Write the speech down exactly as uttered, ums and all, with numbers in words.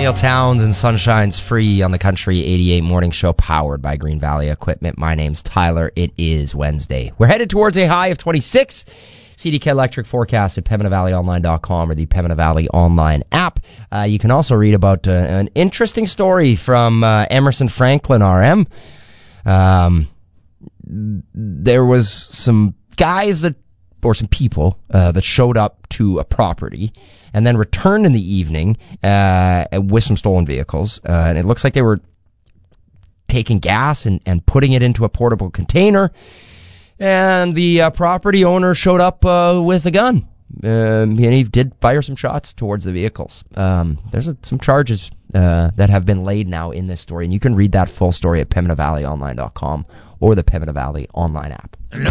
Neil Towns and Sunshine's Free on the Country eighty-eight Morning Show, powered by Green Valley Equipment. My name's Tyler. It is Wednesday. We're headed towards a high of twenty-six. C D K Electric forecast at Pembina Valley Online dot com or the Pembina Valley Online app. Uh, you can also read about uh, an interesting story from uh, Emerson Franklin, R M. Um, there was some guys that, or some people uh, that showed up to a property and then returned in the evening uh, with some stolen vehicles. Uh, and it looks like they were taking gas and, and putting it into a portable container. And the uh, property owner showed up uh, with a gun. Um, and he did fire some shots towards the vehicles. Um, there's a, some charges uh, that have been laid now in this story. And you can read that full story at Pembina Valley Online dot com or the Pembina Valley Online app.